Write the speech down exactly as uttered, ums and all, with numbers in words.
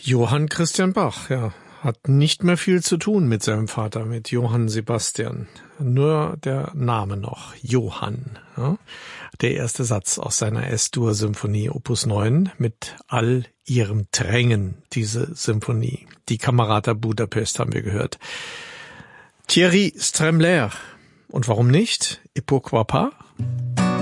Johann Christian Bach, ja, hat nicht mehr viel zu tun mit seinem Vater, mit Johann Sebastian. Nur der Name noch, Johann. Ja. Der erste Satz aus seiner S-Dur-Symphonie Opus neun mit all ihrem Drängen, diese Symphonie. Die Camerata Budapest haben wir gehört. Thierry Stremler. Und warum nicht? Et pourquoi pas?